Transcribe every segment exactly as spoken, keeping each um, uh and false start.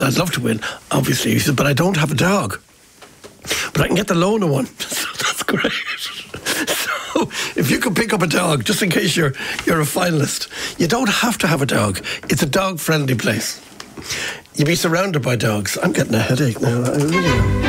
I'd love to win, obviously. He said, but I don't have a dog. But I can get the loan of one. That's great. So if you could pick up a dog, just in case you're you're a finalist, you don't have to have a dog. It's a dog-friendly place. You'd be surrounded by dogs. I'm getting a headache now. I really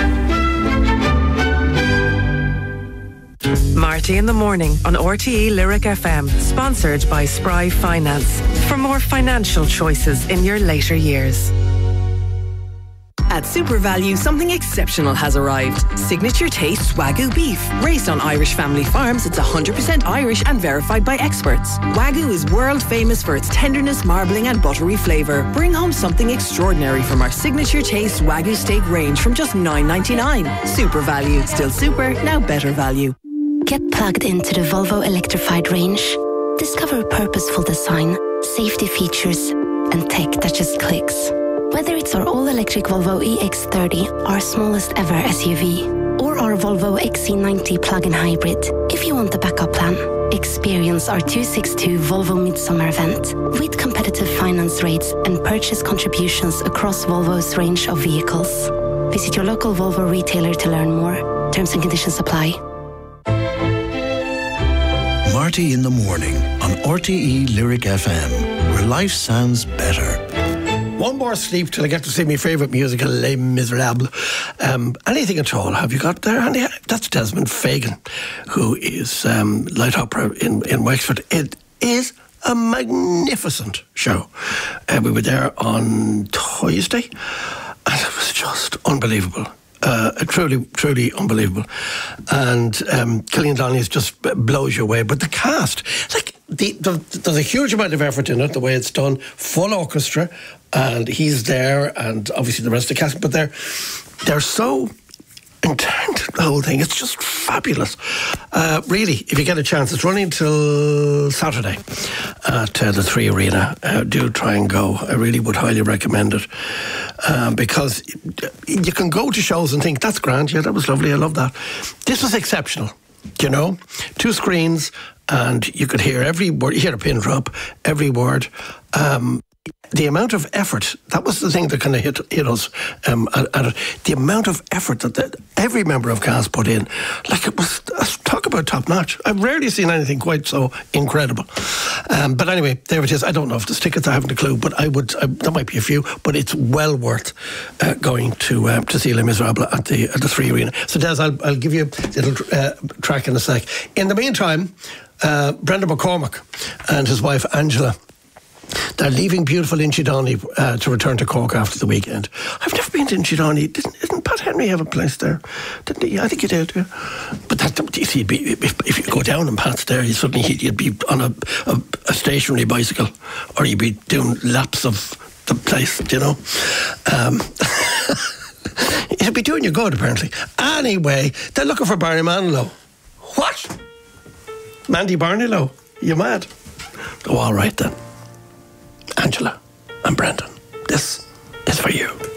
am. Marty in the Morning on R T E Lyric F M, sponsored by Spry Finance. For more financial choices in your later years. At Super Value, something exceptional has arrived. Signature Taste Wagyu beef. Raised on Irish family farms, it's one hundred percent Irish and verified by experts. Wagyu is world famous for its tenderness, marbling and buttery flavour. Bring home something extraordinary from our Signature Taste Wagyu steak range from just nine ninety-nine. Super Value. Still super, now better value. Get plugged into the Volvo electrified range. Discover purposeful design, safety features and tech that just clicks. Whether it's our all-electric Volvo E X thirty, our smallest ever S U V, or our Volvo X C ninety plug-in hybrid, if you want the backup plan, experience our two sixty-two Volvo Midsummer event with competitive finance rates and purchase contributions across Volvo's range of vehicles. Visit your local Volvo retailer to learn more. Terms and conditions apply. Marty in the Morning on R T E Lyric F M, where life sounds better. One more sleep till I get to see my favourite musical, Les Miserables. Um, anything at all have you got there, Andy? That's Desmond Fagan, who is um, Light Opera in, in Wexford. It is a magnificent show. Uh, we were there on Thursday, and it was just unbelievable. Uh, truly, truly unbelievable. And um, Cillian Donnelly just blows you away. But the cast, like, the, the, there's a huge amount of effort in it, the way it's done, full orchestra, and he's there, and obviously the rest of the cast, but they're, they're so intent, the whole thing. It's just fabulous. Uh, really, if you get a chance, it's running till Saturday at uh, the Three Arena. Uh, do try and go. I really would highly recommend it. Um, because you can go to shows and think, that's grand, yeah, that was lovely, I love that. This was exceptional, you know? Two screens, and you could hear every word, you hear a pin drop, every word. Um, the amount of effort, that was the thing that kind of hit, hit us. Um, at, at the amount of effort that the, every member of cast put in, like it was, talk about top notch. I've rarely seen anything quite so incredible. Um, but anyway, there it is. I don't know if there's tickets, I haven't a clue, but I would, I, there might be a few, but it's well worth uh, going to uh, to see Les Miserables at the, at the Three Arena. So Des, I'll, I'll give you a little uh, track in a sec. In the meantime, uh, Brendan McCormack and his wife Angela, they're leaving beautiful Inchydoney uh, to return to Cork after the weekend. I've never been to Inchydoney. Didn't, didn't Pat Henry have a place there? Didn't he? I think he did, yeah. But that, you see, he'd be, if, if you go down and Pat's there, you suddenly you'd be on a, a, a stationary bicycle, or you'd be doing laps of the place, you know. Um, it'd be doing you good, apparently. Anyway, they're looking for Barney Manilow. What? Mandy Barneylow? You mad? Oh, all right then. Angela and Brendan, this is for you.